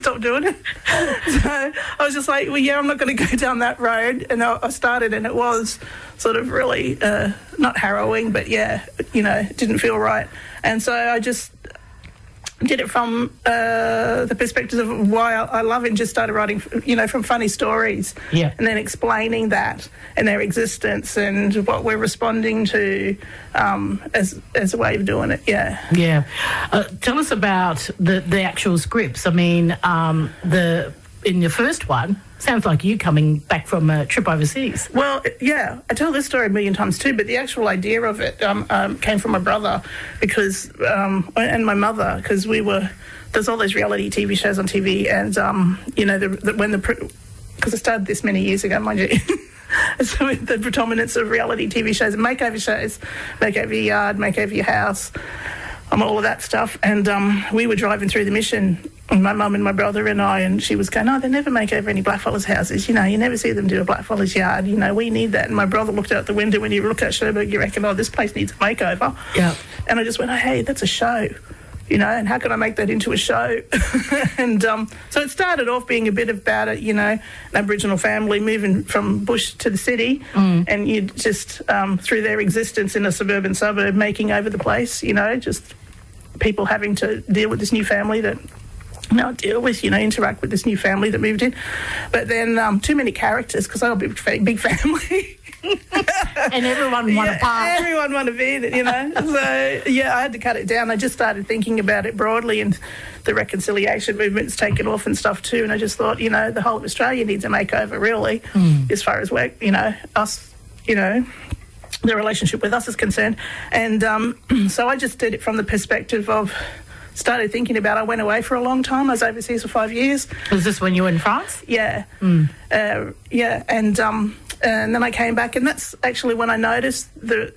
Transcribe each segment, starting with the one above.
stop doing it. So I was just like, well, yeah, I'm not going to go down that road. And I started, and it was sort of really not harrowing, but yeah, it didn't feel right. And so I just did it from the perspective of why I love it, and just started writing, from funny stories. Yeah. And then explaining that and their existence and what we're responding to as a way of doing it. Yeah. Yeah. Tell us about the actual scripts. I mean, in your first one, sounds like you coming back from a trip overseas. Well, yeah, I tell this story a million times too, but the actual idea of it came from my brother and my mother, because there's all those reality TV shows on TV, and because I started this many years ago, mind you. So the predominance of reality TV shows and makeover shows, makeover your yard, makeover your house, all of that stuff. And we were driving through the Mission, my mum and my brother and I, and she was going, they never make over any blackfellas' houses. You never see them do a blackfellas' yard. We need that. And my brother looked out the window. When you look at Cherbourg, you reckon, this place needs a makeover. Yeah. And I just went, hey, that's a show. And how can I make that into a show? And so it started off being a bit about it, an Aboriginal family moving from bush to the city, and you just, through their existence in a suburban suburb, making over the place, just people having to deal with this new family that interact with this new family that moved in. But then too many characters, because I'm a big family. And everyone won a part. Everyone won a bit, So, yeah, I had to cut it down. I just started thinking about it broadly, and the reconciliation movement's taken off and stuff too. And I just thought, the whole of Australia needs a makeover, really, as far as work, us, the relationship with us is concerned. And so I just did it from the perspective of, started thinking about, I went away for a long time. I was overseas for 5 years. Was this when you were in France? Yeah. Yeah. And then I came back, and that's actually when I noticed the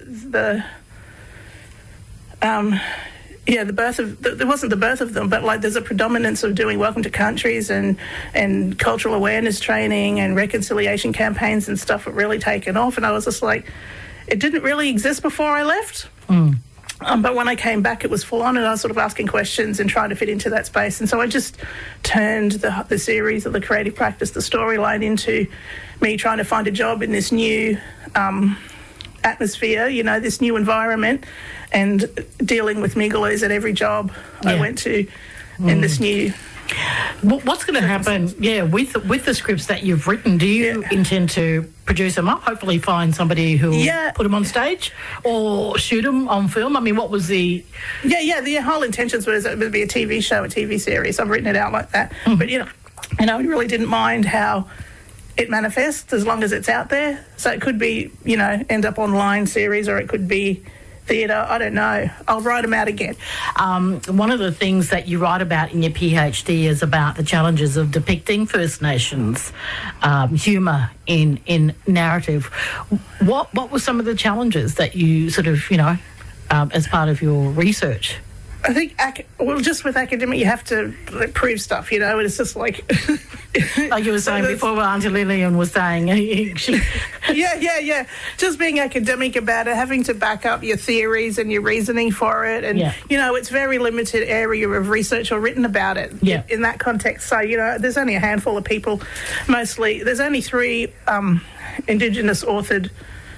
birth of, there wasn't the birth of them, but like there's a predominance of doing welcome to countries and cultural awareness training and reconciliation campaigns and stuff that really taken off. And I was just like, it didn't really exist before I left. But when I came back, it was full on, and I was sort of asking questions and trying to fit into that space. And so I just turned the series of the creative practice, the storyline, into me trying to find a job in this new atmosphere, this new environment, and dealing with Migaloos at every job I went to in this new... What's going to happen, with the scripts that you've written? Do you intend to produce them up, hopefully find somebody who will put them on stage, or shoot them on film? I mean, what was the... the whole intentions was it would be a TV show, a TV series. I've written it out like that. But, I really didn't mind how it manifests as long as it's out there. So it could be, end up online series, or it could be theatre. I don't know. I'll write them out again. One of the things that you write about in your PhD is about the challenges of depicting First Nations humour in narrative. What were some of the challenges that you sort of, as part of your research? I think, just with academic, you have to prove stuff, and it's just like... like you were saying before, what Auntie Lillian was saying. Yeah. Just being academic about it, having to back up your theories and your reasoning for it. And, it's very limited area of research or written about it in that context. So, there's only a handful of people, mostly. There's only 3 Indigenous authored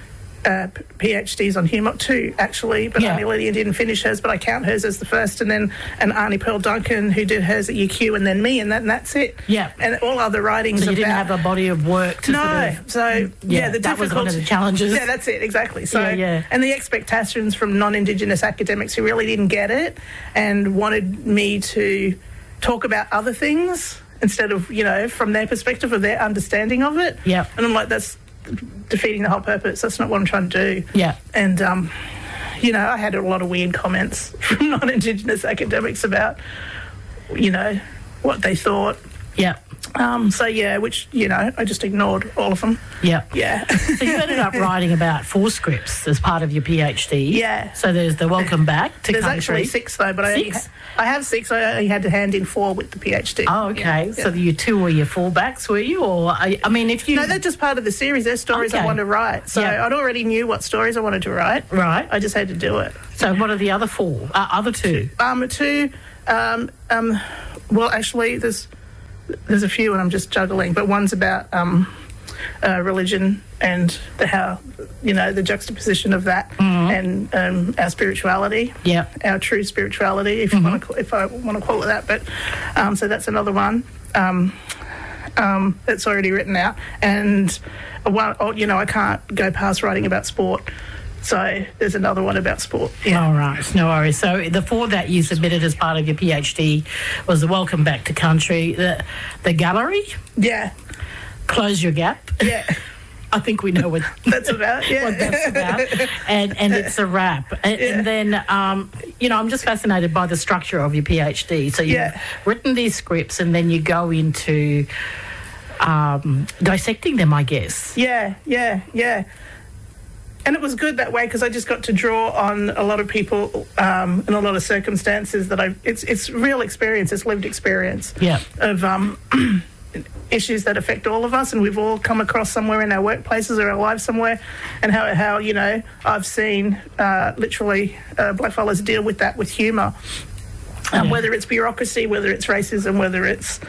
PhDs on humour, 2 actually, but Auntie Lillian didn't finish hers, but I count hers as the first, and then Arnie Pearl Duncan, who did hers at UQ, and then me, and that's it. Yeah. And all other writings so you didn't have a body of work to that was one of the challenges. Yeah, that's it, exactly. So, and the expectations from non-Indigenous academics who really didn't get it and wanted me to talk about other things instead of, from their perspective of their understanding of it. Yeah. And I'm like, that's defeating the whole purpose. That's not what I'm trying to do. Yeah. And, I had a lot of weird comments from non-Indigenous academics about, what they thought. Yeah. Which, I just ignored all of them. Yeah. Yeah. So you ended up writing about 4 scripts as part of your PhD. Yeah. So there's the Welcome Back to There's Country. Actually 6, though, but 6? I have 6. I only had to hand in 4 with the PhD. Oh, okay. Yeah. So your 2 were your fallbacks, were you? Or, I mean, if you... No, they're just part of the series. They're stories I want to write. So I'd already knew what stories I wanted to write. Right. I just had to do it. So what are the other 4? Other 2? 2... well, actually, there's... there's a few and I'm just juggling, but one's about religion and how, the juxtaposition of that and our spirituality, our true spirituality, if I want to call it that. But so that's another one that's already written out. And I can't go past writing about sport. So there's another one about sport. Yeah. All right, no worries. So the four that you submitted as part of your PhD was the Welcome Back to Country, the Gallery. Yeah. Close Your Gap. Yeah. I think we know what that's about. Yeah. What that's about. And it's a wrap. And then, I'm just fascinated by the structure of your PhD. So you've written these scripts and then you go into dissecting them, I guess. Yeah. And it was good that way because I just got to draw on a lot of people and a lot of circumstances that it's real experience, it's lived experience of issues that affect all of us, and we've all come across somewhere in our workplaces or our lives somewhere, and how I've seen literally blackfellas deal with that with humour, whether it's bureaucracy, whether it's racism, whether it's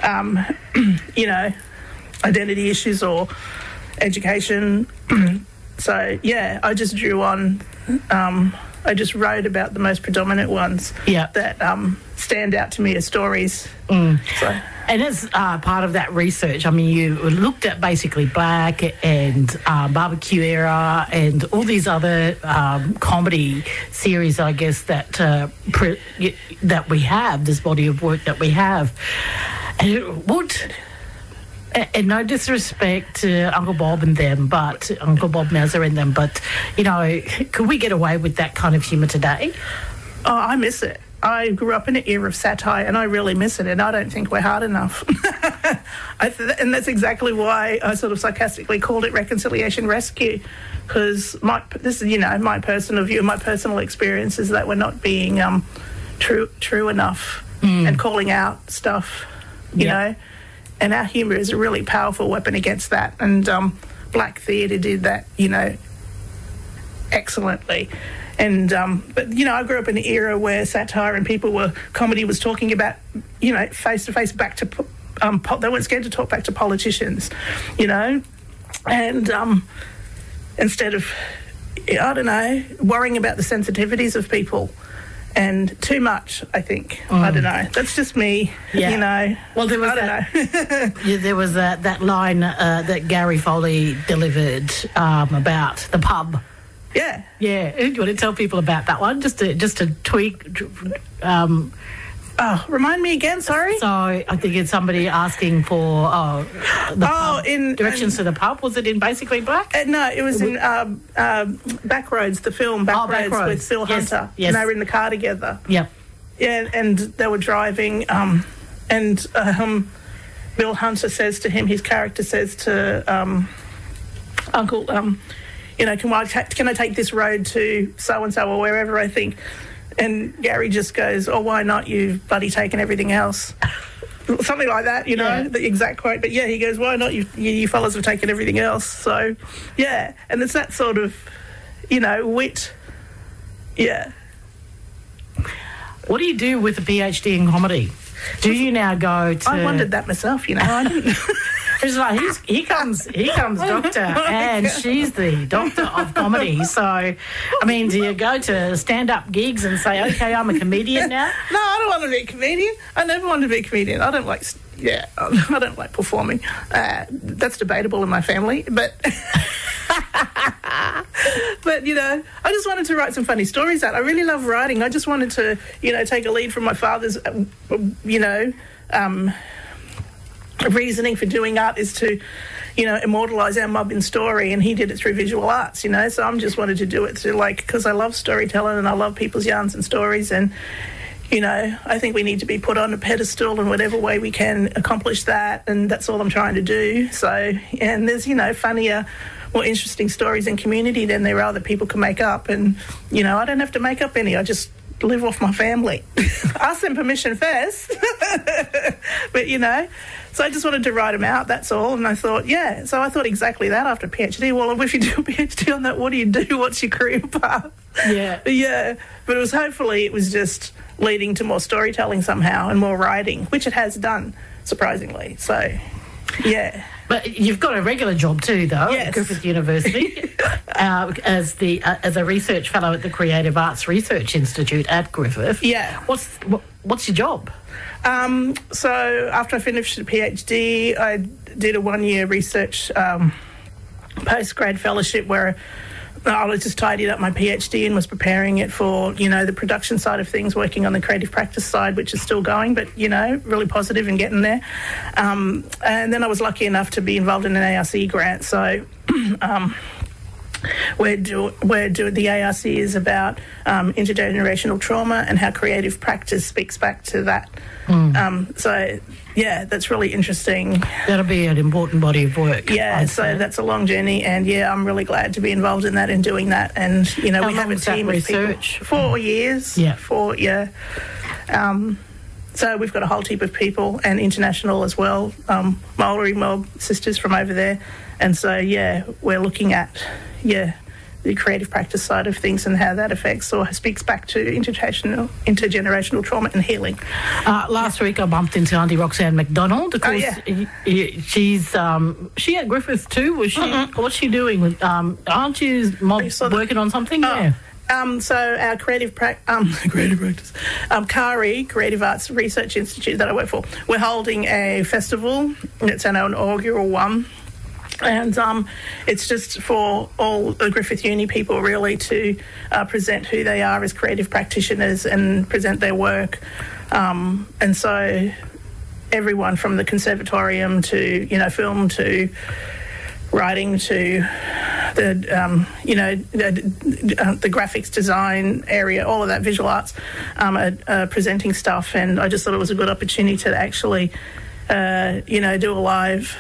identity issues or education. So, I just drew on, I just wrote about the most predominant ones that stand out to me as stories. So. And as part of that research, I mean, you looked at basically Black and Barbecue Era and all these other comedy series, I guess, that we have, this body of work that we have. And it would... And no disrespect to Uncle Bob and them, but Uncle Bob Mazza and them, but, could we get away with that kind of humour today? Oh, I miss it. I grew up in an era of satire and I really miss it, and I don't think we're hard enough. And that's exactly why I sort of sarcastically called it Reconciliation Rescue, because this is, my personal view, my personal experience is that we're not being true enough and calling out stuff, you know. And our humour is a really powerful weapon against that. And Black theatre did that, excellently. And but I grew up in an era where satire and comedy was talking about, face to face back to they weren't scared to talk back to politicians, and instead of worrying about the sensitivities of people. And too much, I think. I don't know. That's just me, Well, there was there was that line that Gary Foley delivered about the pub. Yeah. Yeah. Do you want to tell people about that one? Just to tweak. Remind me again, sorry? So I think it's somebody asking for directions to the pub. Was it in basically Black? No, it was in Backroads, the film Backroads with Phil Hunter. Yes. And they were in the car together. Yep. Yeah, and they were driving and Bill Hunter says to him, his character says to Uncle, can I take this road to so-and-so or wherever, I think. And Gary just goes, "Oh, why not? You've bloody taken everything else." Something like that, the exact quote. But, he goes, "Why not? You fellas have taken everything else." So, and it's that sort of, wit. Yeah. What do you do with a PhD in comedy? Do you now go to... I wondered that myself, I didn't... It's like here comes Doctor, and she's the Doctor of Comedy. So, I mean, do you go to stand-up gigs and say, "Okay, I'm a comedian now"? No, I don't want to be a comedian. I never wanted to be a comedian. I don't like performing. That's debatable in my family, but but I just wanted to write some funny stories out. I really love writing. I just wanted to take a lead from my father's reasoning for doing art is to immortalise our Mubbin story, and he did it through visual arts, so I'm just wanted to do it through because I love storytelling and I love people's yarns and stories, and I think we need to be put on a pedestal in whatever way we can accomplish that, and that's all I'm trying to do. So, and there's funnier, more interesting stories in community than there are that people can make up, and I don't have to make up any. I just live off my family. Ask them permission first. But so I just wanted to write them out, that's all. And I thought, so I thought exactly that after PhD. Well, if you do a PhD on that, what do you do? What's your career path? Yeah. But it was just leading to more storytelling somehow and more writing, which it has done. surprisingly. So, yeah. But you've got a regular job too, though, Yes. at Griffith University, as a research fellow at the Creative Arts Research Institute at Griffith. Yeah. What's your job? So after I finished the PhD, I did a 1-year research postgrad fellowship where I was just tidied up my PhD and was preparing it for, the production side of things, working on the creative practice side, which is still going, but, really positive and getting there. And then I was lucky enough to be involved in an ARC grant. So the ARC is about intergenerational trauma and how creative practice speaks back to that. So, yeah, that's really interesting. That'll be an important body of work. Yeah, so that's a long journey, and I'm really glad to be involved in that and doing that. And we have a team of research? people. 4 years. Yeah. So we've got a whole heap of people, and international as well. Maori mob sisters from over there, and so we're looking at the creative practice side of things and how that affects or speaks back to intergenerational trauma and healing. Last week I bumped into Auntie Roxanne McDonald. Of course, she's she at Griffith too. Was she? What's she doing? Aren't you working on something there? So our creative practice, KARI, Creative Arts Research Institute that I work for, we're holding a festival. It's an inaugural one. And it's just for all the Griffith Uni people really to present who they are as creative practitioners and present their work. And so everyone from the conservatorium to, film to writing to the graphics design area, all of that, visual arts, are presenting stuff. And I just thought it was a good opportunity to actually, do a live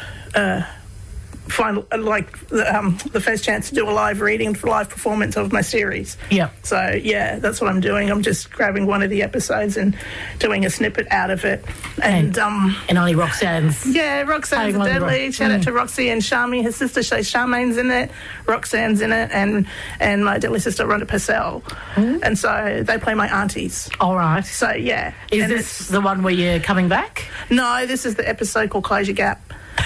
the first chance to do a live reading, live performance of my series. Yeah. So, that's what I'm doing. I'm just grabbing one of the episodes and doing a snippet out of it. And Auntie Roxanne's... Yeah, Roxanne's deadly. Shout out to Roxy and Shami, her sister. Charmaine's in it, Roxanne's in it, and my deadly sister, Rhonda Purcell. And so they play my aunties. All right. So, yeah. Is this the one where you're coming back? No, this is the episode called Close Your Gap.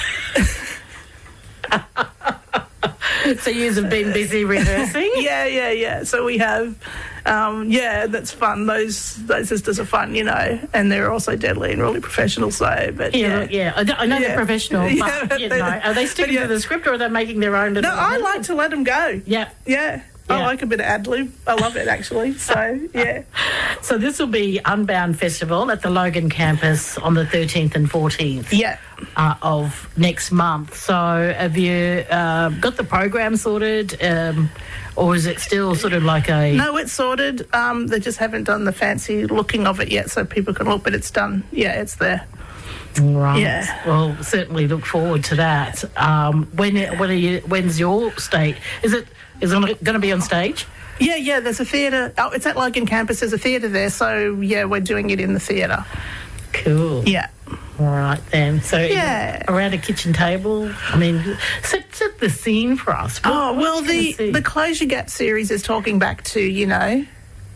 So you've been busy rehearsing? Yeah. So we have, that's fun. Those sisters are fun, and they're also deadly and really professional. So, but I know they're professional, but are they sticking to the script or are they making their own? No, I like to let them go. Yeah. I like a bit of ad lib. I love it actually. So So this will be Unbound Festival at the Logan campus on the 13th and 14th. Yeah. Of next month. So have you got the program sorted, or is it still sort of like a... No, it's sorted. They just haven't done the fancy looking of it yet, so people can look, but it's done. Yeah, it's there. Right. Yeah. Well, certainly look forward to that. When's your stage? Is it going to be on stage? Yeah. There's a theatre. Oh, it's at Logan campus. There's a theatre there, so we're doing it in the theatre. Cool. Yeah. All right then. So around a kitchen table. I mean, set the scene for us. The Close Your Gap series is talking back to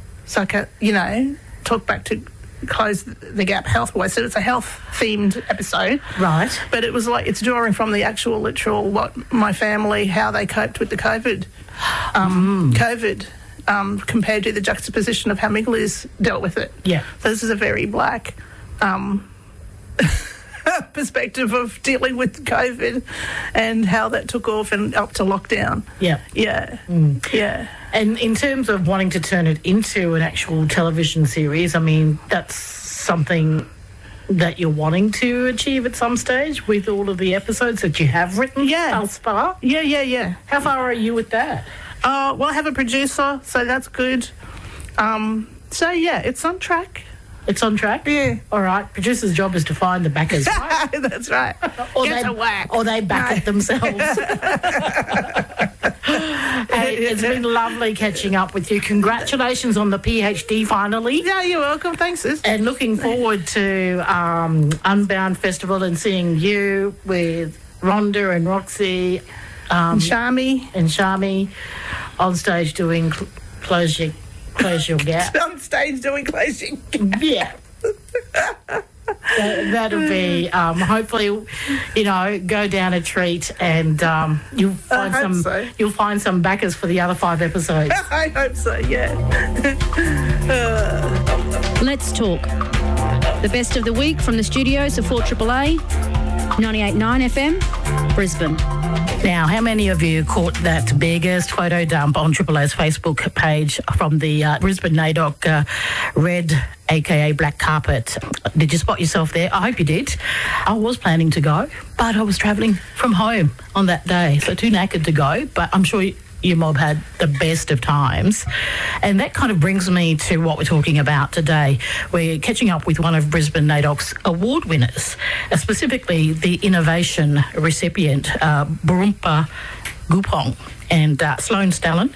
talk back to Close the Gap health-wise. So it's a health-themed episode. Right. But it was it's drawing from the actual literal what my family, how they coped with the COVID. Compared to the juxtaposition of how Miglis dealt with it. Yeah. So this is a very black perspective of dealing with COVID and how that took off and up to lockdown. Yeah. Yeah. Yeah. And in terms of wanting to turn it into an actual television series, I mean, that's something that you're wanting to achieve at some stage with all of the episodes that you have written thus far? Yeah. How far are you with that? Well, I have a producer, so that's good. It's on track. It's on track? Yeah. All right. Producer's job is to find the backers, right? That's right. Or they back it themselves. Hey, it's been lovely catching up with you. Congratulations on the PhD finally. Yeah, you're welcome. Thanks, sis. And looking forward to Unbound Festival and seeing you with Rhonda and Roxy. Shami on stage doing Close Your Gap. On stage doing Close Your Gap. Yeah. That'll be hopefully, go down a treat, and you'll find some backers for the other 5 episodes. I hope so. Yeah. Let's talk. The best of the week from the studios of 4AAA, 98.9 FM, Brisbane. Now, how many of you caught that biggest photo dump on Triple A's Facebook page from the Brisbane NAIDOC red, aka black carpet? Did you spot yourself there? I hope you did. I was planning to go, but I was travelling from home on that day, so too knackered to go, but I'm sure your mob had the best of times. And that kind of brings me to what we're talking about today. We're catching up with one of Brisbane NAIDOC's award winners, specifically the innovation recipient, Borumpa Gupong, and Sloane Stallin,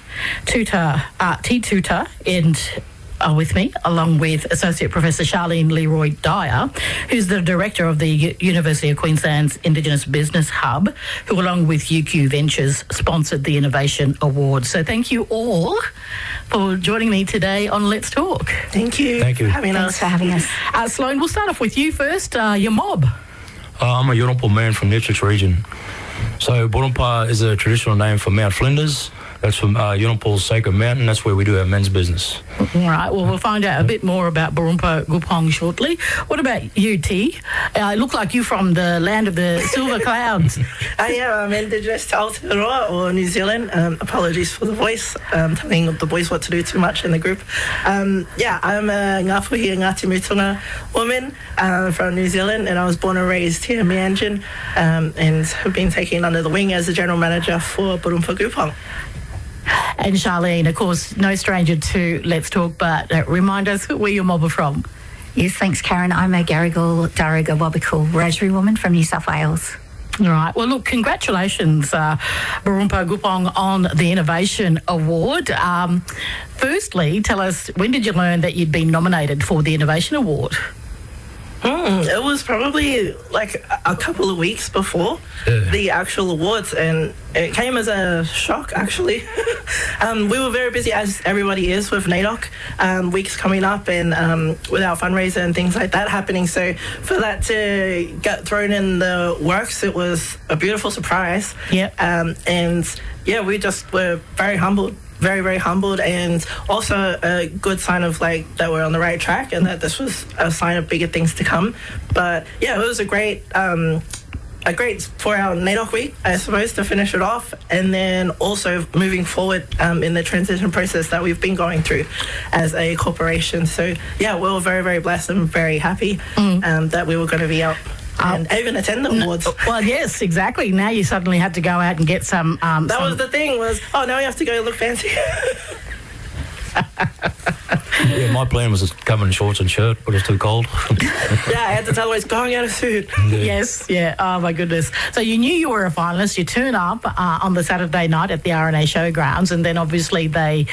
tutor, and are with me, along with Associate Professor Charlene Leroy Dyer, who's the Director of the University of Queensland's Indigenous Business Hub, who, along with UQ Ventures, sponsored the Innovation Award. So thank you all for joining me today on Let's Talk. Thank you. Thank you. Thanks for having us. Sloane, we'll start off with you first. Your mob. I'm a Yurunpal man from the Ipswich region. So Borumpa is a traditional name for Mount Flinders. That's from Yurunpal's Sacred Mountain. That's where we do our men's business. All right. Well, we'll find out a bit more about Borumpa Gupong shortly. What about you, T? It looked like you from the land of the silver clouds. I'm Indigenous to Aotearoa or New Zealand. Apologies for the voice. Telling the boys what to do too much in the group. I'm a Ngāpuhi Ngāti Mutunga woman from New Zealand, and I was born and raised here in Meanjin, and have been taken under the wing as the General Manager for Borumpa Gupong. And Charlene, of course, no stranger to Let's Talk, but remind us where your mob are from. Yes, thanks, Karen. I'm a Garigal Darugga Wabakal Rosary woman from New South Wales. All right. Well, look, congratulations, Borumpa Gupong, on the Innovation Award. Firstly, tell us, when did you learn that you'd been nominated for the Innovation Award? It was probably like a couple of weeks before the actual awards, and it came as a shock, actually. We were very busy, as everybody is, with NAIDOC, weeks coming up, and with our fundraiser and things like that happening. So for that to get thrown in the works, it was a beautiful surprise. Yep. And yeah, we just were very humbled. Very, very humbled, and also a good sign of that we're on the right track, and that this was a sign of bigger things to come. But yeah, it was a great 4-hour NAIDOC week, I suppose, to finish it off, and then also moving forward in the transition process that we've been going through as a corporation. So yeah, we were very, very blessed and very happy that we were going to be out and even attend the awards. Well, yes, exactly. Now you suddenly had to go out and get some... that was the thing, now we have to go look fancy. Yeah, my plan was to come in shorts and shirt, but it was too cold. Yeah, I had to tell the boys, going out of suit. Yeah. Yes, yeah. Oh, my goodness. So you knew you were a finalist. You turn up on the Saturday night at the RNA Showgrounds, and then obviously they...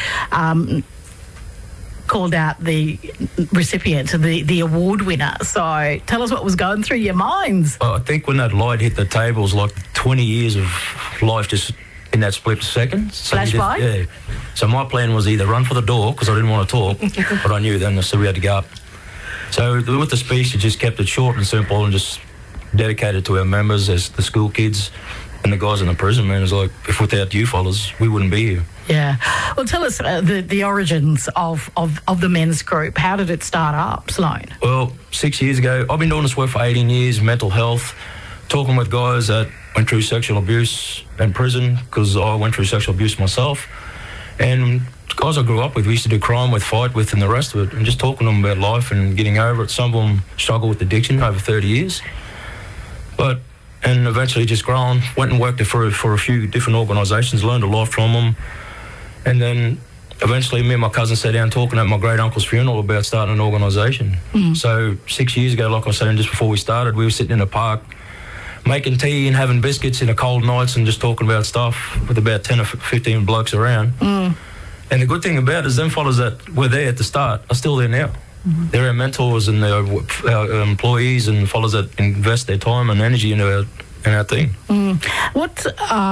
called out the recipient, the award winner. So tell us what was going through your minds. I think when that light hit the table, it was like 20 years of life just in that split second. So Flash by? Yeah. So my plan was either run for the door, because I didn't want to talk, but I knew then, so we had to go up. So with the speech, it just kept it short and simple and just dedicated to our members as the school kids and the guys in the prison, man. It's like, if without you fellas, we wouldn't be here. Yeah. Well, tell us the origins of the men's group. How did it start up, Sloane? Well, 6 years ago, I've been doing this work for 18 years, mental health, talking with guys that went through sexual abuse in prison, because I went through sexual abuse myself. And guys I grew up with, we used to do crime with, fight with, and the rest of it, and just talking to them about life and getting over it. Some of them struggle with addiction over 30 years. And eventually just grown, went and worked for a few different organisations, learned a lot from them. And then eventually me and my cousin sat down talking at my great uncle's funeral about starting an organisation. So 6 years ago, like I was saying just before we started, we were sitting in a park making tea and having biscuits in the cold nights and just talking about stuff with about 10 or 15 blokes around. And the good thing about it is them fellas that were there at the start are still there now. They're our mentors and they're our employees and fellas that invest their time and energy into our in our thing. What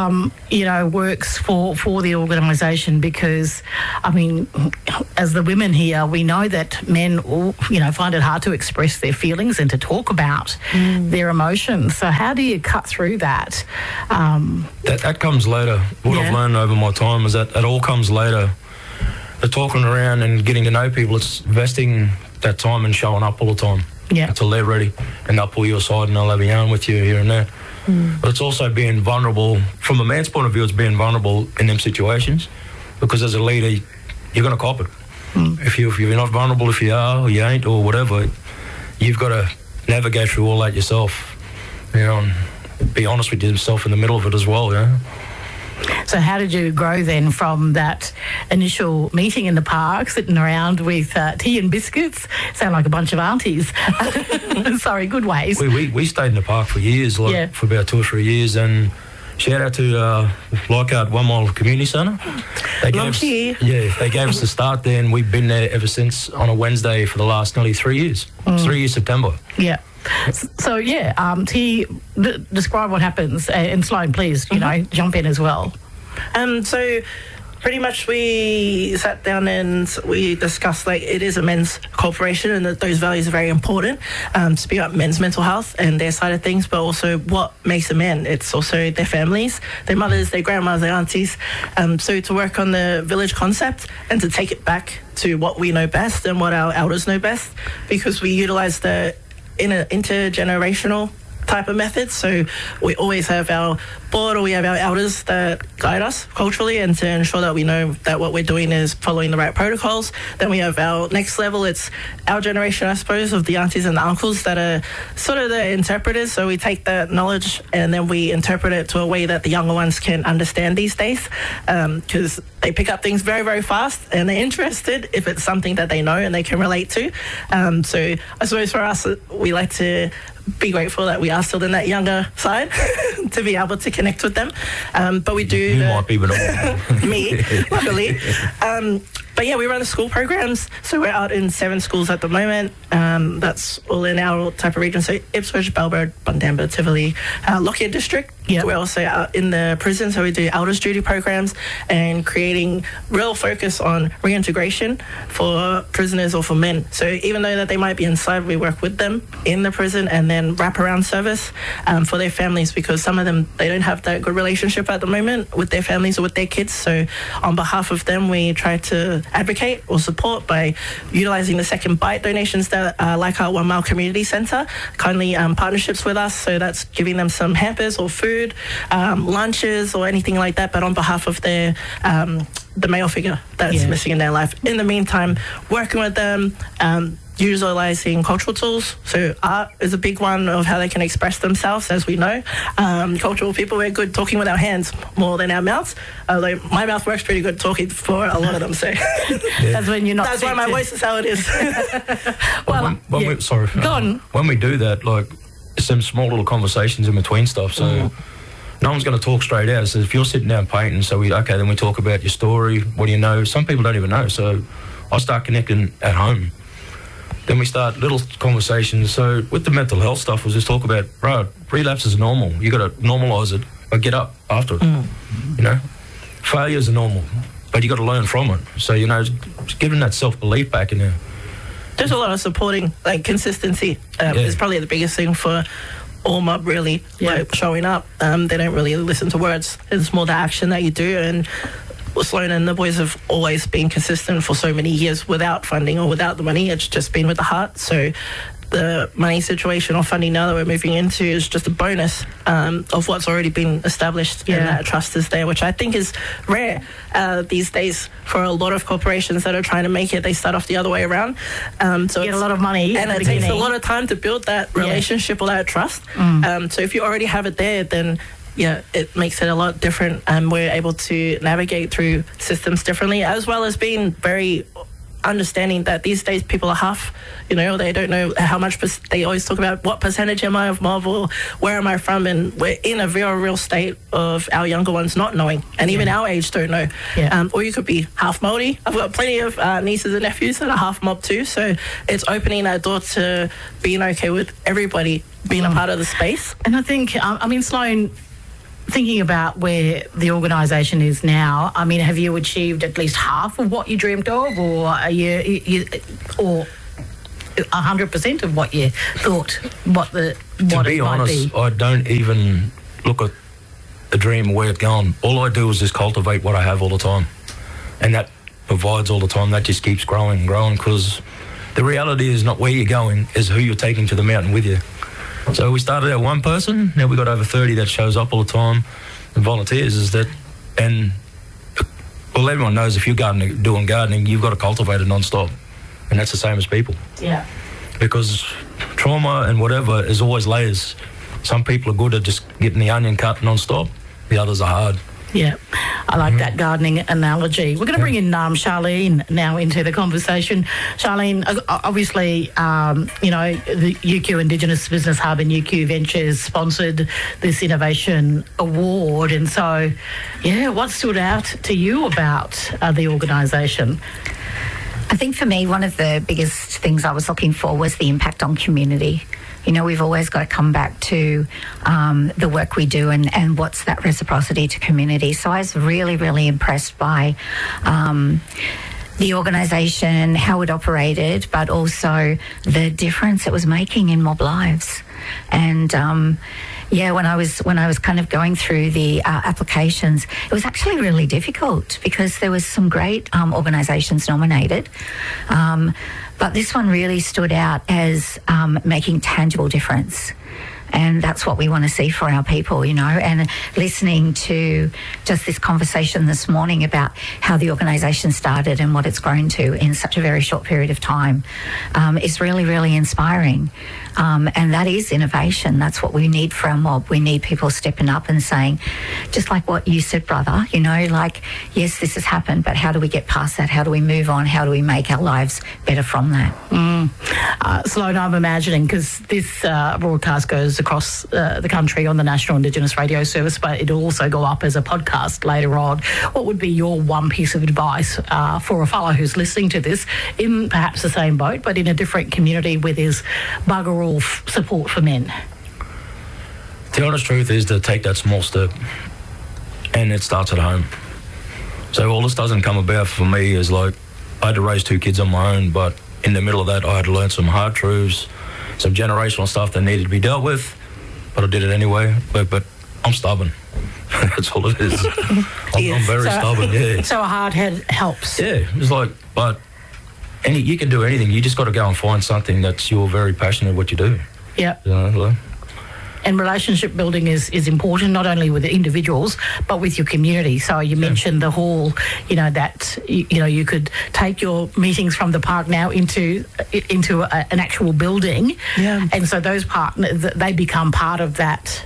works for the organisation? Because I mean, as the women here, we know that men find it hard to express their feelings and to talk about their emotions. So how do you cut through that? That comes later. What I've learned over my time is that it all comes later. The talking around and getting to know people, it's investing that time and showing up all the time until they're ready, and they'll pull you aside and they'll have a yarn with you here and there. But it's also being vulnerable. From a man's point of view, it's being vulnerable in them situations, because as a leader, you're going to cop it. If you're not vulnerable, if you are or you ain't or whatever, you've got to navigate through all that yourself, and be honest with yourself in the middle of it as well, So how did you grow then from that initial meeting in the park, sitting around with tea and biscuits? Sound like a bunch of aunties. Sorry, good ways. We stayed in the park for years, for about 2 or 3 years, and shout out to Leichhardt 1 Mile Community Centre. They gave us the start there, and we've been there ever since on a Wednesday for the last nearly 3 years. 3 years September. Yeah. So, T, describe what happens. And Sloan, please, jump in as well. So pretty much we sat down and we discussed, it is a men's corporation, and that those values are very important to speak up men's mental health and their side of things, but also what makes a man. It's also their families, their mothers, their grandmas, their aunties. So to work on the village concept and to take it back to what we know best and what our elders know best, because we utilise the intergenerational type of methods. So we always have our board, or we have our elders that guide us culturally, and to ensure that we know that what we're doing is following the right protocols. Then we have our next level. It's our generation, I suppose, of the aunties and the uncles that are sort of the interpreters. So we take that knowledge and then we interpret it to a way that the younger ones can understand these days, because they pick up things very, very fast, and they're interested if it's something that they know and they can relate to. So I suppose for us, we like to be grateful that we are still in that younger side to be able to connect with them. But we do... You might be, but not me, luckily. But yeah, we run the school programs. So we're out in 7 schools at the moment. That's all in our type of region. So Ipswich, Bellbird, Bundamba, Tivoli, Lockyer District. Yep. We're also out in the prison. So we do elders duty programs and creating real focus on reintegration for prisoners or for men. So even though that they might be inside, we work with them in the prison and then wraparound service for their families, because some of them, they don't have that good relationship at the moment with their families or with their kids. So on behalf of them, we try to advocate or support by utilising the Second Bite donations that Leichhardt 1 Mile Community Centre kindly partnerships with us. So that's giving them some hampers or food, lunches or anything like that, but on behalf of their the male figure that's missing in their life. In the meantime, working with them, utilising cultural tools. So art is a big one of how they can express themselves, as we know. Cultural people, we're good talking with our hands more than our mouths, although my mouth works pretty good talking for a lot of them. So that's when you're not. That's why my voice is how it is. Go on. When we do that, it's some small little conversations in between stuff. So no one's going to talk straight out. So if you're sitting down painting, then we talk about your story. What do you know? Some people don't even know. So I start connecting at home. Then we start little conversations. So with the mental health stuff, we'll just talk about, relapse is normal. You got to normalise it, but get up after it. Failures are normal, but you got to learn from it. So just giving that self-belief back in there. There's a lot of supporting, consistency is probably the biggest thing for all mob, really, showing up. They don't really listen to words. It's more the action that you do, and Sloan and the boys have always been consistent for so many years without funding or without the money. It's just been with the heart. So the money situation or funding now that we're moving into is just a bonus of what's already been established, and that trust is there, which I think is rare these days for a lot of corporations that are trying to make it. They start off the other way around. So get a lot of money, and it takes a lot of time to build that relationship or that trust. So if you already have it there, then it makes it a lot different, and we're able to navigate through systems differently, as well as being very understanding that these days people are half, they don't know how much, they always talk about what percentage am I of mob, or where am I from, and we're in a very real state of our younger ones not knowing, and even our age don't know. Or you could be half Māori. I've got plenty of nieces and nephews that are half mob too, so it's opening that door to being okay with everybody being a part of the space. And I think, Sloan, thinking about where the organisation is now, have you achieved at least half of what you dreamed of, or are you or 100% of what you thought? To be honest, I don't even look at the dream where it's going. All I do is just cultivate what I have all the time, and that provides all the time. That just keeps growing, because the reality is not where you're going, is who you're taking to the mountain with you. So we started out one person, now we've got over 30 that shows up all the time and volunteers. And everyone knows if you're doing gardening, you've got to cultivate it non-stop. And that's the same as people. Yeah. Because trauma and whatever is always layers. Some people are good at just getting the onion cut non-stop, the others are hard. Yeah, I like that gardening analogy. We're going to bring in Charlene now into the conversation. Charlene, obviously, the UQ Indigenous Business Hub and UQ Ventures sponsored this Innovation Award. And so, what stood out to you about the organisation? I think for me, one of the biggest things I was looking for was the impact on community. We've always got to come back to the work we do and what's that reciprocity to community. So I was really, really impressed by the organisation, how it operated, but also the difference it was making in mob lives. And when I was kind of going through the applications, it was actually really difficult because there was some great organisations nominated. But this one really stood out as making tangible difference. And that's what we want to see for our people, and listening to just this conversation this morning about how the organisation started and what it's grown to in such a very short period of time is really, really inspiring. And that is innovation. That's what we need for our mob. We need people stepping up and saying, just like what you said, brother, yes, this has happened, but how do we get past that? How do we move on? How do we make our lives better from that? Sloan, I'm imagining, because this broadcast goes across the country on the National Indigenous Radio Service, but it'll also go up as a podcast later on. What would be your one piece of advice for a fellow who's listening to this in perhaps the same boat, but in a different community with his bugger all support for men? The honest truth is to take that small step, and it starts at home. So all this doesn't come about for me is I had to raise 2 kids on my own, but in the middle of that, I had to learn some hard truths, some generational stuff that needed to be dealt with, but I did it anyway. But I'm stubborn. That's all it is. I'm very stubborn, yeah. So a hard head helps. Yeah, it's you can do anything. You just got to go and find something that you're very passionate what you do. Yeah. And relationship building is important, not only with the individuals, but with your community. So you mentioned the hall, that, you could take your meetings from the park now into an actual building. Yeah. And so those partners, they become part of that,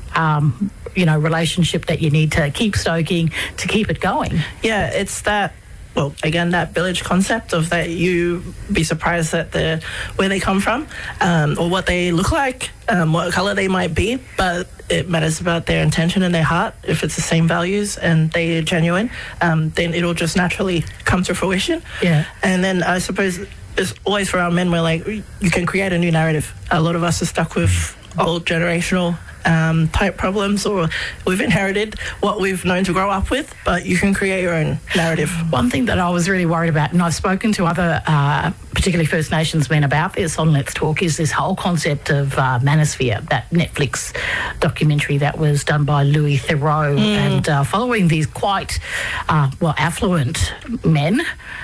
relationship that you need to keep stoking to keep it going. Yeah, it's that. Well, again, that village concept of that you be surprised at where they come from, or what they look like, what colour they might be, but it matters about their intention and their heart. If it's the same values and they are genuine, then it'll just naturally come to fruition. Yeah. And then I suppose it's always for our men, we're you can create a new narrative. A lot of us are stuck with old generational type problems, or we've inherited what we've known to grow up with, but you can create your own narrative. One thing that I was really worried about, and I've spoken to other, particularly First Nations men about this on Let's Talk, is this whole concept of Manosphere, that Netflix documentary that was done by Louis Theroux, and following these quite, affluent men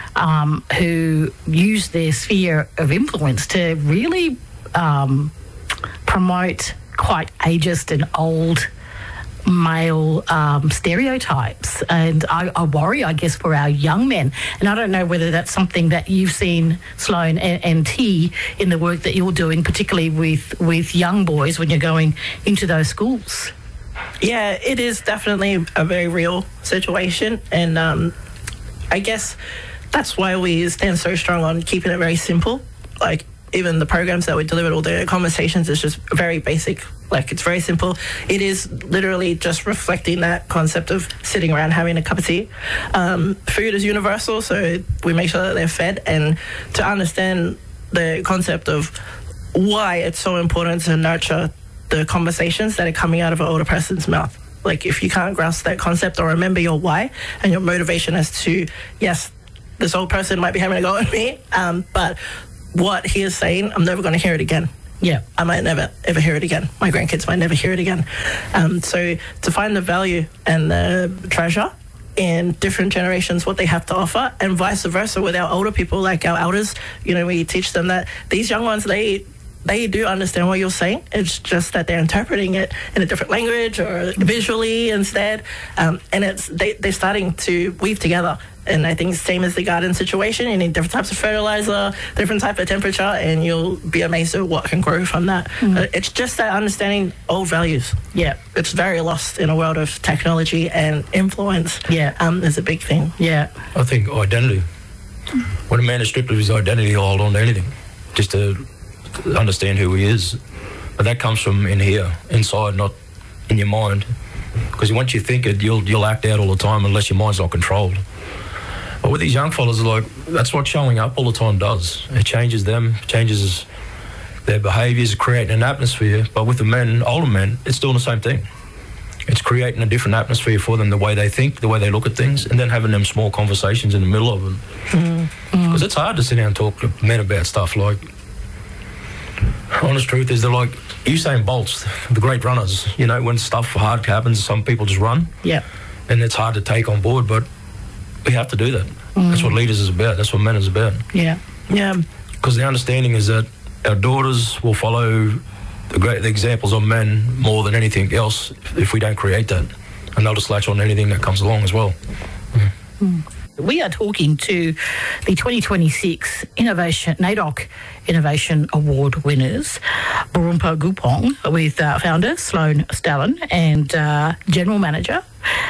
who use their sphere of influence to really promote quite ageist and old male stereotypes, and I worry, I guess, for our young men. And I don't know whether that's something that you've seen, Sloan and T, in the work that you're doing, particularly with young boys when you're going into those schools. Yeah, it is definitely a very real situation, and I guess that's why we stand so strong on keeping it very simple. Like, even the programs that we delivered, all the conversations, is just very basic. Like, it's very simple. It is literally just reflecting that concept of sitting around having a cup of tea. Food is universal, so we make sure that they're fed, and to understand the concept of why it's so important to nurture the conversations that are coming out of an older person's mouth. Like, if you can't grasp that concept or remember your why and your motivation as to, yes, this old person might be having a go at me, but what he is saying, I'm never going to hear it again. Yeah. I might never, ever hear it again. My grandkids might never hear it again. So to find the value and the treasure in different generations, what they have to offer, and vice versa with our older people, like our elders, you know, we teach them that these young ones, they do understand what you're saying. It's just that they're interpreting it in a different language or visually instead. And they're starting to weave together. And I think same as the garden situation, you need different types of fertilizer, different type of temperature, and you'll be amazed at what can grow from that. It's just that understanding old values. Yeah. It's very lost in a world of technology and influence. Yeah. Is a big thing. Yeah. I think identity. When a man is stripped of his identity, he'll hold on to anything, just to understand who he is. But that comes from in here, inside, not in your mind. Because once you think it, you'll act out all the time unless your mind's not controlled. But with these young fellas, like, that's what showing up all the time does. It changes them, changes their behaviours, creating an atmosphere. But with the men, older men, it's doing the same thing. It's creating a different atmosphere for them, the way they think, the way they look at things, and then having them small conversations in the middle of them. Because it's hard to sit down and talk to men about stuff. Like, honest truth is, they're like Usain Bolt's, the great runners. You know, when stuff hard happens, some people just run. Yeah. And it's hard to take on board, but we have to do that. That's what leaders is about. That's what men is about. Yeah. Yeah. Because the understanding is that our daughters will follow the examples of men more than anything else if we don't create that. And they'll just latch on to anything that comes along as well. We are talking to the 2026 NAIDOC Innovation Award winners, Borumpa Gupong, with founder Sloane Stallen and General Manager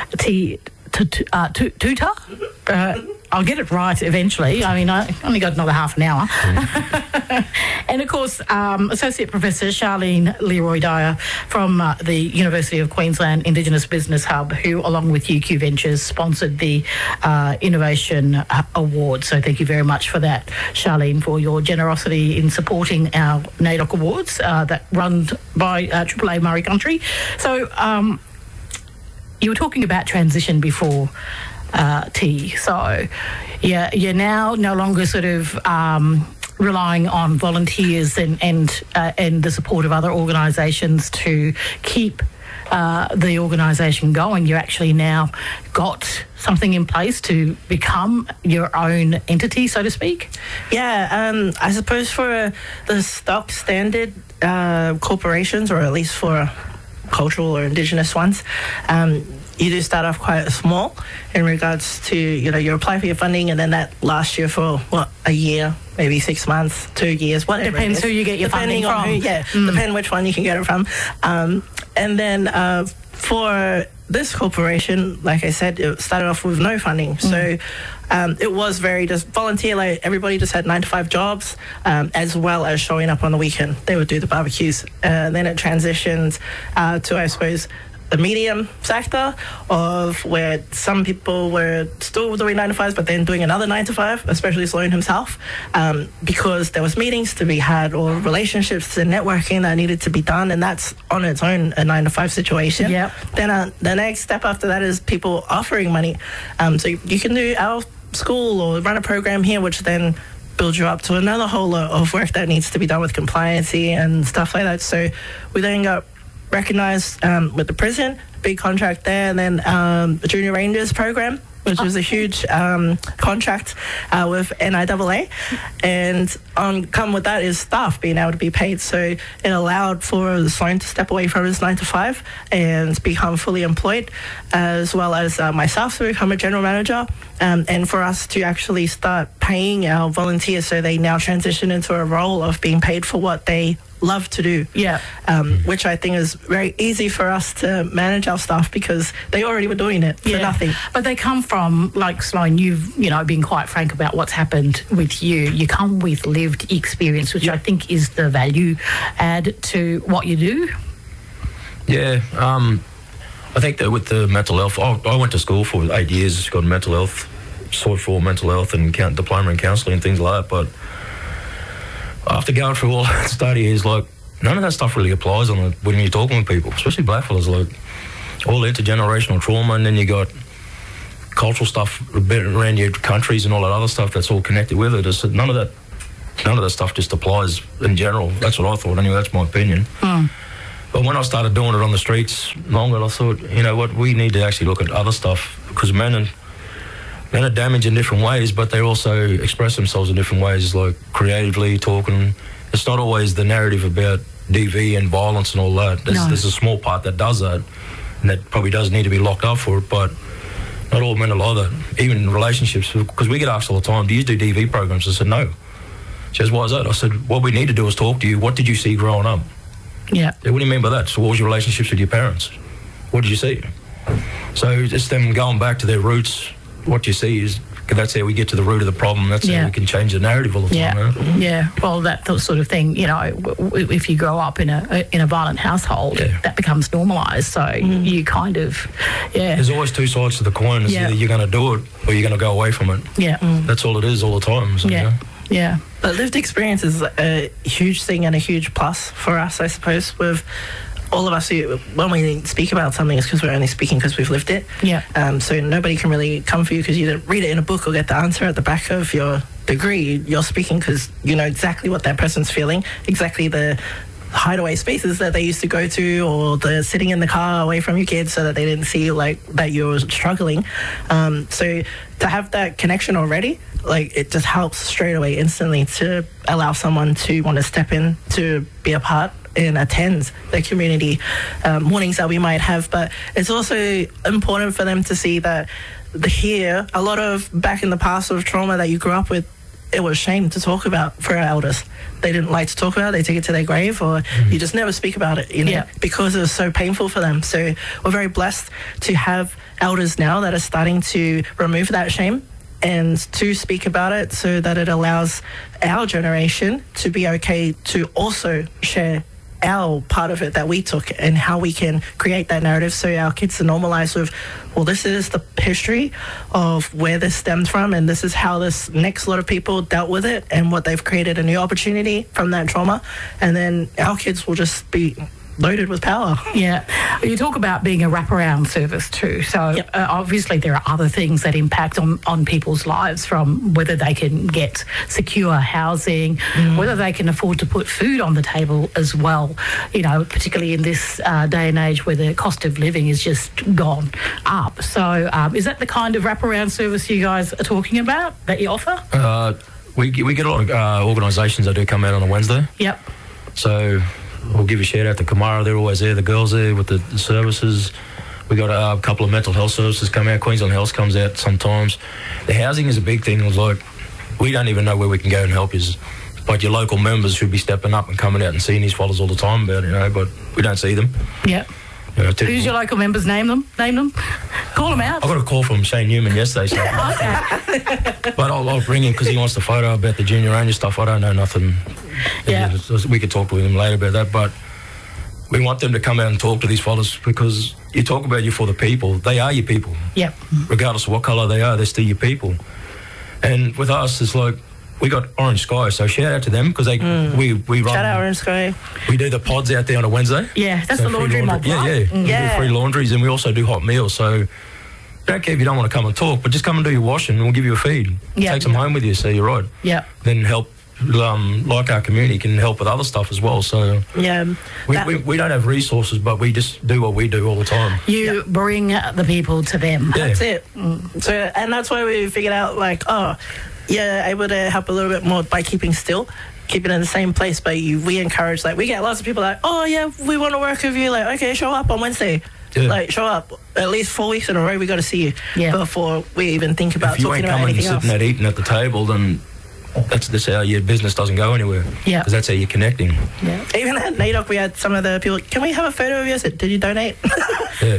Tuta. I'll get it right eventually. I mean, I only got another half an hour. And, of course, Associate Professor Charlene Leroy-Dyer from the University of Queensland Indigenous Business Hub, who, along with UQ Ventures, sponsored the Innovation Award. So thank you very much for that, Charlene, for your generosity in supporting our NAIDOC Awards that run by AAA Murray Country. So you were talking about transition before, T. So, yeah, you're now no longer sort of relying on volunteers and the support of other organisations to keep the organisation going. You actually now got something in place to become your own entity, so to speak? Yeah, I suppose for the stock standard corporations, or at least for cultural or Indigenous ones, you do start off quite small in regards to, you know, you apply for your funding and then that lasts you for, a year, maybe 6 months, 2 years, whatever. Depends who you get your funding from. Depending which one you can get it from. And then for this corporation, like I said, it started off with no funding. So it was very just volunteer, like everybody just had 9-to-5 jobs, as well as showing up on the weekend. They would do the barbecues. Then it transitioned to, I suppose, the medium sector of where some people were still doing 9-to-5s, but then doing another 9-to-5, especially Sloane himself, because there was meetings to be had or relationships and networking that needed to be done, and that's on its own a 9-to-5 situation. Yep. Then the next step after that is people offering money. So you can do our school or run a program here, which then builds you up to another whole lot of work that needs to be done with compliancy and stuff like that. So we then got recognized with the prison, big contract there, and then the Junior Rangers program, which was a huge contract with NIAA, and come with that is staff being able to be paid. So it allowed for Sloane to step away from his 9-to-5 and become fully employed, as well as myself to become a general manager, and for us to actually start paying our volunteers, so they now transition into a role of being paid for what they love to do. Yeah. Which I think is very easy for us to manage our staff because they already were doing it for nothing. But they come from, like Sloane, you've, been quite frank about what's happened with you. You come with lived experience, which I think is the value add to what you do. Yeah. I think that with the mental health, I went to school for 8 years, got mental health, sought for mental health and diploma in counselling and things like that. But after going through all that study, is like none of that stuff really applies when you're talking with people, especially black fellas. Like all the intergenerational trauma, and then you got cultural stuff a bit around your countries and all that other stuff that's all connected with it. It's, none of that stuff just applies in general. That's what I thought. Anyway, that's my opinion. But when I started doing it on the streets longer, I thought, you know what, we need to actually look at other stuff because men are damaged in different ways, but they also express themselves in different ways, like creatively talking. It's not always the narrative about DV and violence and all that. There's a small part that does that, and that probably does need to be locked up for it, but not all men are like that. Even in relationships, because we get asked all the time, do you do DV programs? I said, no. She says, why is that? I said, what we need to do is talk to you. What did you see growing up? Yeah. What do you mean by that? So what was your relationships with your parents? What did you see? So it's them going back to their roots. What you see is, that's how we get to the root of the problem. That's how we can change the narrative all the time. Yeah. Well, that sort of thing, if you grow up in a violent household, that becomes normalised. So you kind of, There's always two sides to the coin. It's either you're going to do it or you're going to go away from it. Yeah. That's all it is all the time. So, Yeah. But lived experience is a huge thing and a huge plus for us, I suppose, with all of us who, when we speak about something, it's because we're only speaking because we've lived it. Yeah. So nobody can really come for you because you didn't read it in a book or get the answer at the back of your degree. You're speaking because you know exactly what that person's feeling, exactly the hideaway spaces that they used to go to, or the sitting in the car away from your kids so that they didn't see like that you're struggling. So to have that connection already, like it just helps straight away instantly to allow someone to want to step in to be a part and attend the community mornings that we might have. But it's also important for them to see that here, a lot of back in the past of trauma that you grew up with, it was shame to talk about for our elders. They didn't like to talk about it. They take it to their grave, or you just never speak about it, because it was so painful for them. So we're very blessed to have elders now that are starting to remove that shame and to speak about it, so that it allows our generation to be okay to also share our part of it that we took and how we can create that narrative so our kids are normalized with, well, this is the history of where this stemmed from, and this is how this next lot of people dealt with it and what they've created a new opportunity from that trauma, and then our kids will just be loaded with power. Yeah. You talk about being a wraparound service too. So obviously there are other things that impact on people's lives, from whether they can get secure housing, whether they can afford to put food on the table as well, particularly in this day and age where the cost of living is just gone up. So is that the kind of wraparound service you guys are talking about that you offer? We get a lot of organisations that do come out on a Wednesday. Yep. So we'll give a shout out to Kamara. They're always there. The girls there with the services. We got a couple of mental health services come out. Queensland Health comes out sometimes. The housing is a big thing. It's like we don't even know where we can go and help you. But your local members should be stepping up and coming out and seeing these fellas all the time about it, but we don't see them. Yeah. Who's your local members? Name them. Call them out. I got a call from Shane Newman yesterday. So but I'll bring him because he wants the photo about the junior ranger stuff. I don't know nothing. Yeah. We could talk to him later about that, but we want them to come out and talk to these fellas, because you talk about you for the people. They are your people. Yep. Regardless of what colour they are, they're still your people. And with us, it's like, we got Orange Sky, so shout out to them, because we run. Shout out Orange Sky. We do the pods out there on a Wednesday. Yeah, that's so the laundry mob, right? We do free laundries, and we also do hot meals. So don't care if you don't want to come and talk, but just come and do your washing, and we'll give you a feed. Take some home with you, so you're right. Yeah. Then help. Like our community can help with other stuff as well. So we don't have resources, but we just do what we do all the time. You bring the people to them. That's it. So, and that's why we figured out, able to help a little bit more by keeping still, keeping in the same place. But we encourage, we get lots of people we want to work with you. Okay, show up on Wednesday. Yeah. Show up at least 4 weeks in a row. We got to see you before we even think about talking about anything else. If you ain't coming and sitting at eating at the table, then That's how your business doesn't go anywhere. Yeah. Because that's how you're connecting. Yeah. Even at NAIDOC, we had some of the people, can we have a photo of you? I said, did you donate? Yeah.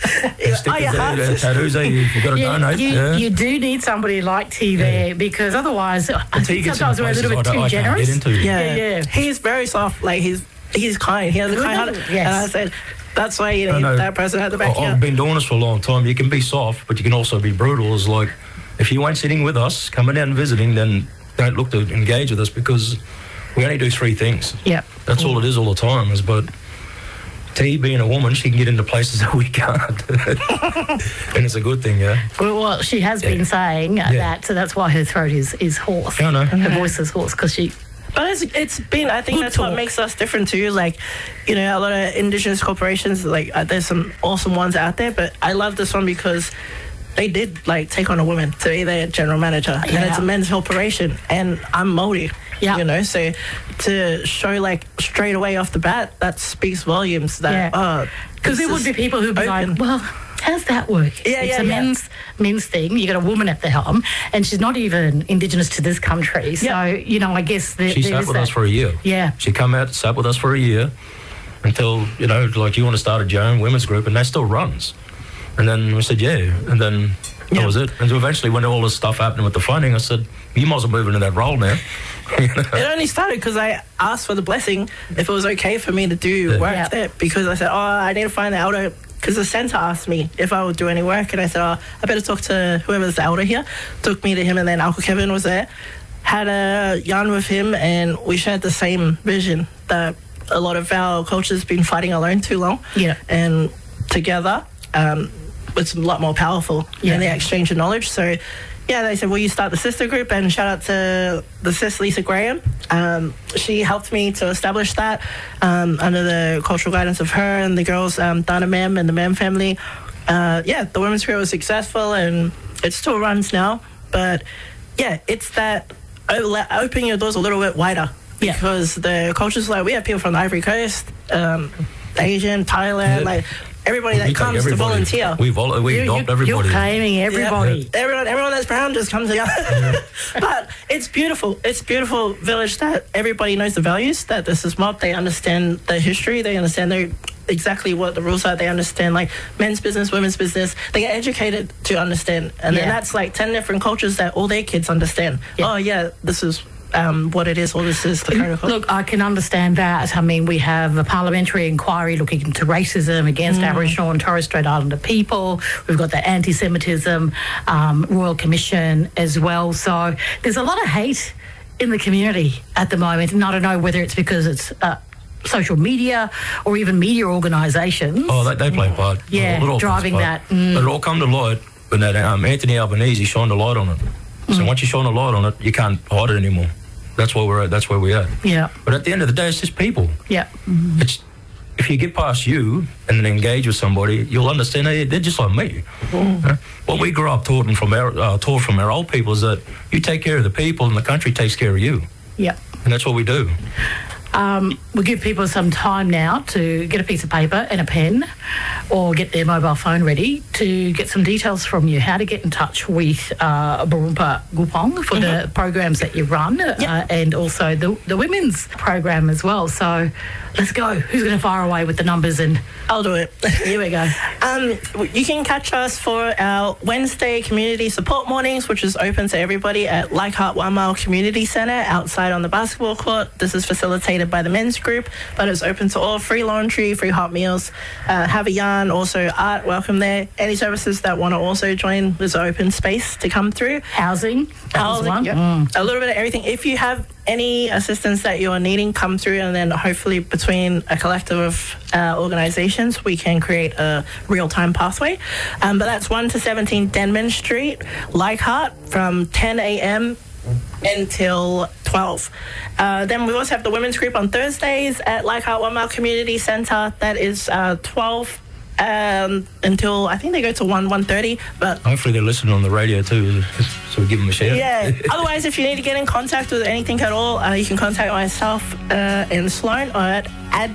Tattoos, you've got to donate. You do need somebody like T there because otherwise I think sometimes we're a little bit too generous. Yeah. He's very soft. Like he's kind. He has a kind heart. Yes. And I said, that's why you need that person at the back. I've been doing this for a long time. You can be soft, but you can also be brutal. It's like, if you ain't sitting with us, coming down and visiting, then don't look to engage with us because we only do 3 things. Yeah. That's all it is all the time. But T, being a woman, she can get into places that we can't. And it's a good thing, yeah. Well, she has been saying that, so that's why her throat is hoarse. Yeah, I know. Her voice is hoarse because she... But it's been, I think that's what makes us different too. Like, you know, a lot of Indigenous corporations, like there's some awesome ones out there, but I love this one because they did like take on a woman to be their general manager. And it's a men's corporation and I'm Māori. Yeah. You know, so to show like straight away off the bat, that speaks volumes that, because there would be people who'd be like, well, how does that work? It's a men's thing. You got a woman at the helm, and she's not even Indigenous to this country. So, you know, I guess she sat with us for a year. Yeah. She come out, sat with us for a year until, you know, like you want to start your own women's group, and that still runs. And then we said, and then that was it. And so eventually when all this stuff happened with the funding, I said, you might as well move into that role now. It only started because I asked for the blessing if it was okay for me to do work there, because I said, I need to find the elder, because the centre asked me if I would do any work, and I said, I better talk to whoever's the elder here. Took me to him, and then Uncle Kevin was there, had a yarn with him, and we shared the same vision that a lot of our culture's been fighting alone too long, and together it's a lot more powerful than the exchange of knowledge. So they said, will you start the sister group? And shout out to the sis Lisa Graham. She helped me to establish that under the cultural guidance of her and the girls, Dana Mem and the Mem family. The women's group was successful and it still runs now. But it's that opening your doors a little bit wider, because the culture's like, we have people from the Ivory Coast, Asian, Thailand, like everybody that comes to volunteer. We adopt everybody. You're claiming everybody. Everyone that's brown just comes together. But it's beautiful. It's a beautiful village that everybody knows the values, that this is mob. They understand the history. They understand exactly what the rules are. They understand like men's business, women's business. They get educated to understand. And then that's like 10 different cultures that all their kids understand. This is what it is, or this is the protocol. Look, I can understand that. I mean, we have a parliamentary inquiry looking into racism against Aboriginal and Torres Strait Islander people. We've got the anti-Semitism Royal Commission as well. So there's a lot of hate in the community at the moment, and I don't know whether it's because it's social media or even media organisations. Oh, they play a part. Driving that. But it all come to light when that Anthony Albanese shined a light on it. So once you shine a light on it, you can't hide it anymore. That's where we're at. That's where we are. Yeah. But at the end of the day, it's just people. Yeah. It's, if you get past you and then engage with somebody, you'll understand they're just like me. What we grew up taught from our old people is that you take care of the people and the country takes care of you. Yeah. And that's what we do. We'll give people some time now to get a piece of paper and a pen or get their mobile phone ready to get some details from you, how to get in touch with Borumpa Gupong for the programs that you run and also the women's program as well. So let's go. Who's going to fire away with the numbers? And I'll do it. Here we go. You can catch us for our Wednesday community support mornings, which is open to everybody at Leichhardt 1 Mile Community Centre outside on the basketball court. This is facilitated by the men's group, but it's open to all. Free laundry, free hot meals, have a yarn, also art, welcome there. Any services that want to also join, there's an open space to come through. Housing, a little bit of everything. If you have any assistance that you're needing, come through, and then hopefully between a collective of organisations we can create a real-time pathway. But that's 1 to 17 Denman Street, Leichhardt, from 10 a.m. until 12. Then we also have the women's group on Thursdays at Leichhardt 1 Mile Community Centre. That is 12 until I think they go to 1:30. But hopefully they're listening on the radio too, so we give them a shout. Yeah. Otherwise, if you need to get in contact with anything at all, you can contact myself and Sloan at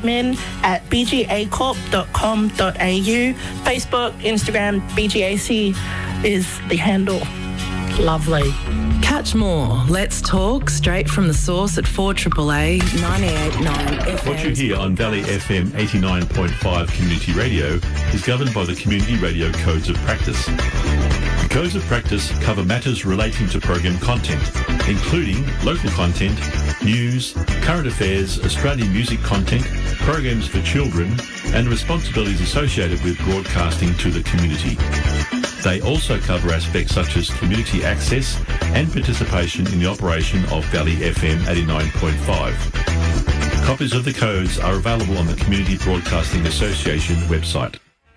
admin@bgacorp.com.au. Facebook, Instagram, BGAC is the handle. Lovely. Catch more Let's Talk straight from the source at 4AAA 98.9 FM. What you hear on Valley FM 89.5 Community Radio is governed by the Community Radio Codes of Practice. The Codes of Practice cover matters relating to program content, including local content, news, current affairs, Australian music content, programs for children, and responsibilities associated with broadcasting to the community. They also cover aspects such as community access and participation in the operation of Valley FM 89.5. Copies of the codes are available on the Community Broadcasting Association website.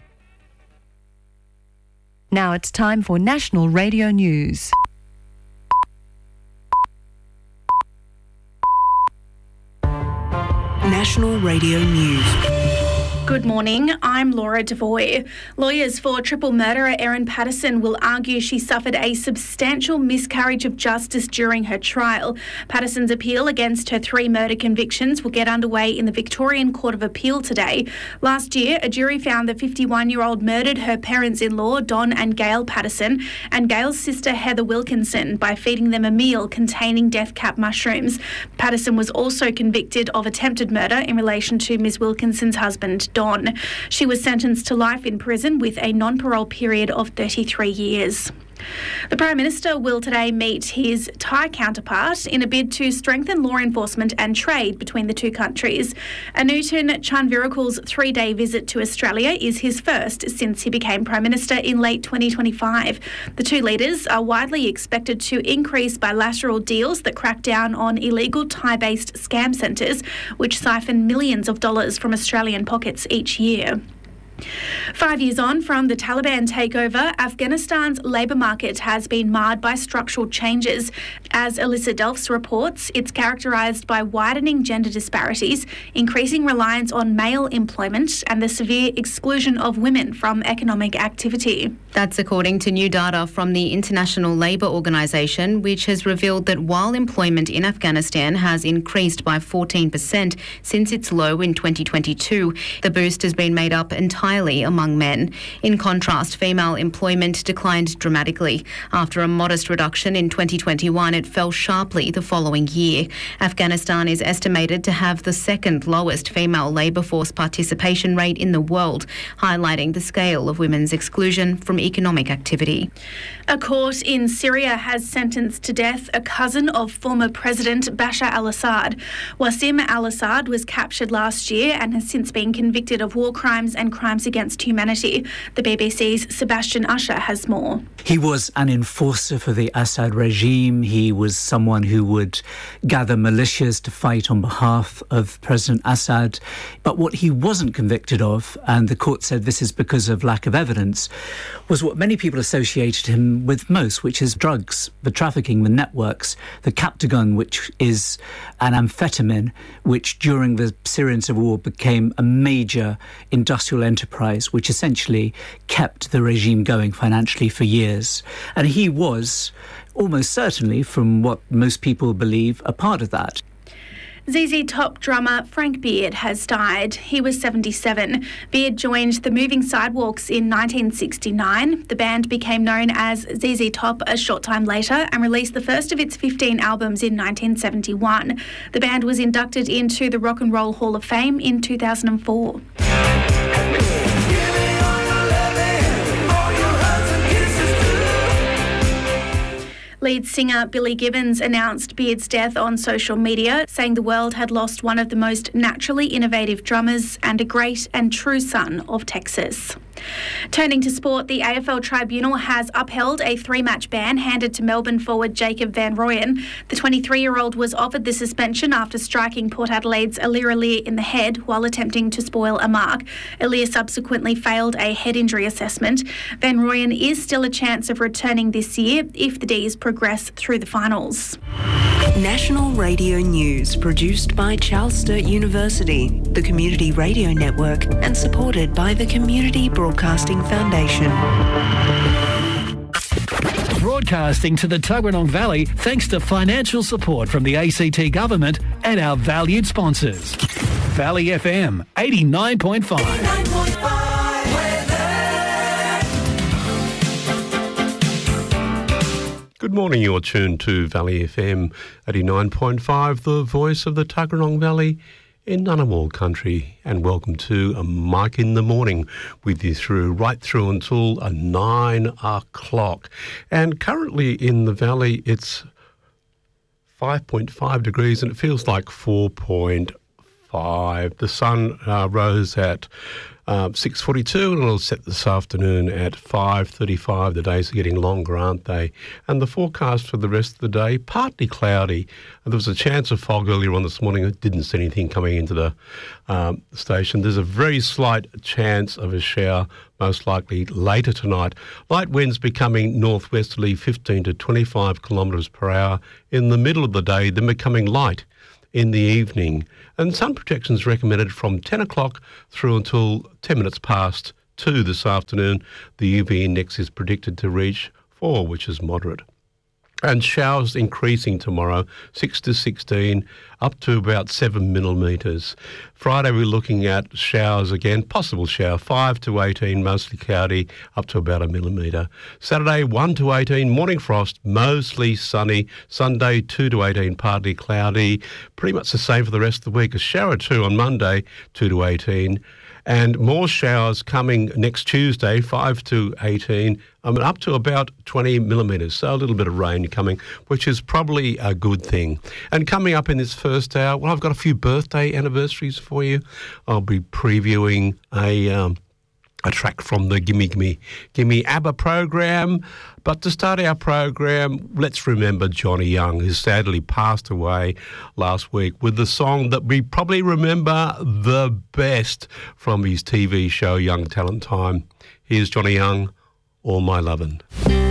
Now it's time for National Radio News. National Radio News. Good morning, I'm Laura Devoy. Lawyers for triple murderer Erin Patterson will argue she suffered a substantial miscarriage of justice during her trial. Patterson's appeal against her 3 murder convictions will get underway in the Victorian Court of Appeal today. Last year, a jury found the 51-year-old murdered her parents-in-law, Don and Gail Patterson, and Gail's sister, Heather Wilkinson, by feeding them a meal containing death cap mushrooms. Patterson was also convicted of attempted murder in relation to Ms. Wilkinson's husband, Don. She was sentenced to life in prison with a non-parole period of 33 years. The Prime Minister will today meet his Thai counterpart in a bid to strengthen law enforcement and trade between the two countries. Anutin Chanvirakul's 3-day visit to Australia is his first since he became Prime Minister in late 2025. The two leaders are widely expected to increase bilateral deals that crack down on illegal Thai-based scam centres, which siphon millions of dollars from Australian pockets each year. 5 years on from the Taliban takeover, Afghanistan's labour market has been marred by structural changes. As Alyssa Delfs reports, it's characterised by widening gender disparities, increasing reliance on male employment, and the severe exclusion of women from economic activity. That's according to new data from the International Labour Organization, which has revealed that while employment in Afghanistan has increased by 14% since its low in 2022, the boost has been made up entirely among men. In contrast, female employment declined dramatically. After a modest reduction in 2021, it fell sharply the following year. Afghanistan is estimated to have the second lowest female labour force participation rate in the world, highlighting the scale of women's exclusion from economic activity. A court in Syria has sentenced to death a cousin of former President Bashar al-Assad. Wassim al-Assad was captured last year and has since been convicted of war crimes and crimes against humanity. The BBC's Sebastian Usher has more. He was an enforcer for the Assad regime. He was someone who would gather militias to fight on behalf of President Assad. But what he wasn't convicted of, and the court said this is because of lack of evidence, was what many people associated him with most, which is drugs, the trafficking, the networks, the Captagon, which is an amphetamine, which during the Syrian civil war became a major industrial enterprise, which essentially kept the regime going financially for years. And he was, almost certainly, from what most people believe, a part of that. ZZ Top drummer Frank Beard has died. He was 77. Beard joined the Moving Sidewalks in 1969. The band became known as ZZ Top a short time later and released the first of its 15 albums in 1971. The band was inducted into the Rock and Roll Hall of Fame in 2004. Lead singer Billy Gibbons announced Beard's death on social media, saying the world had lost one of the most naturally innovative drummers and a great and true son of Texas. Turning to sport, the AFL Tribunal has upheld a 3-match ban handed to Melbourne forward Jacob Van Rooyen. The 23-year-old was offered the suspension after striking Port Adelaide's Aliir Aliir in the head while attempting to spoil a mark. Aliir subsequently failed a head injury assessment. Van Rooyen is still a chance of returning this year if the D's progress through the finals. National Radio News, produced by Charles Sturt University, the Community Radio Network, and supported by the Community Broadcasting Foundation. Broadcasting to the Tuggeranong Valley thanks to financial support from the ACT Government and our valued sponsors. Valley FM 89.5. Good morning, you're tuned to Valley FM 89.5, the voice of the Tuggeranong Valley in Ngunnawal country. And welcome to Mike in the Morning with you right through until 9 o'clock. And currently in the valley, it's 5.5 degrees and it feels like 4.5. The sun rose at 6:42 and it'll set this afternoon at 5:35. The days are getting longer, aren't they? And the forecast for the rest of the day, partly cloudy. There was a chance of fog earlier on this morning. I didn't see anything coming into the station. There's a very slight chance of a shower, most likely later tonight. Light winds becoming northwesterly 15 to 25 kilometres per hour in the middle of the day, then becoming light in the evening. And sun protection is recommended from 10 o'clock through until 10 minutes past 2 this afternoon. The UV index is predicted to reach 4, which is moderate. And showers increasing tomorrow, 6 to 16, up to about 7 millimetres. Friday we're looking at showers again, possible shower, 5 to 18, mostly cloudy, up to about 1 millimetre. Saturday, 1 to 18, morning frost, mostly sunny. Sunday, 2 to 18, partly cloudy. Pretty much the same for the rest of the week. A shower or two on Monday, 2 to 18. And more showers coming next Tuesday, 5 to 18, up to about 20 millimetres. So a little bit of rain coming, which is probably a good thing. And coming up in this first hour, well, I've got a few birthday anniversaries for you. I'll be previewing a track from the Gimme ABBA program. But to start our program, let's remember Johnny Young, who sadly passed away last week with the song that we probably remember the best from his TV show Young Talent Time. Here's Johnny Young, All My Lovin'.